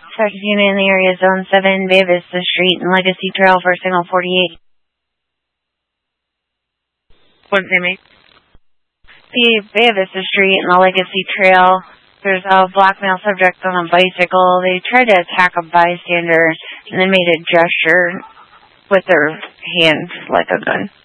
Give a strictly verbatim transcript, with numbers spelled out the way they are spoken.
Texas unit in the area, Zone seven, Bay Vista Street and Legacy Trail for Signal forty-eight. What did they make? The Bay Vista Street and the Legacy Trail, there's a black male subject on a bicycle. They tried to attack a bystander and then made a gesture with their hand like a gun.